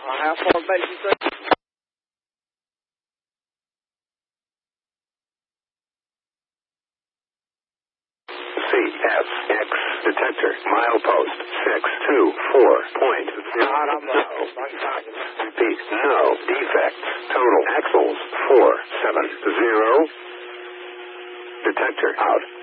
How far back you say? CSX detector milepost 624.0. Repeat, no defects. Total axles 470. Detector out.